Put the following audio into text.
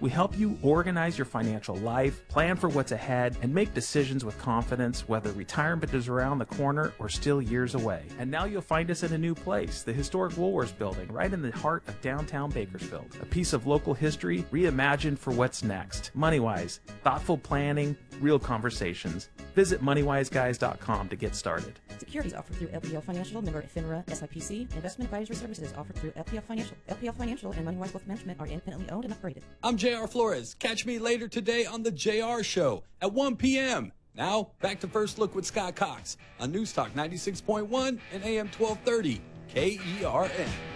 We help you organize your financial life, plan for what's ahead, and make decisions with confidence, whether retirement is around the corner or still years away. And now you'll find us in a new place, the historic Woolworths building, right in the heart of downtown Bakersfield. A piece of local history reimagined for what's next. MoneyWise, thoughtful planning, real conversations. Visit MoneyWiseGuys.com to get started. Securities offered through LPL Financial, member FINRA, SIPC. Investment advisory services offered through LPL Financial. LPL Financial and MoneyWise Wealth Management are independently owned and operated. I'm JR Flores. Catch me later today on The JR Show at 1 p.m. Now, back to First Look with Scott Cox on News Talk 96.1 and AM 1230, KERN.